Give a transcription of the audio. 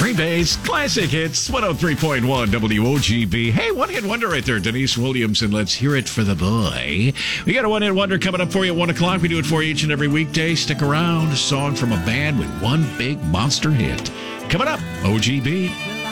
Green Bay's Classic Hits, 103.1 WOGB. Hey, one-hit wonder right there, Denise Williams, and let's hear it for the boy. We got a one-hit wonder coming up for you at 1 o'clock. We do it for you each and every weekday. Stick around. A song from a band with one big monster hit. Coming up, OGB.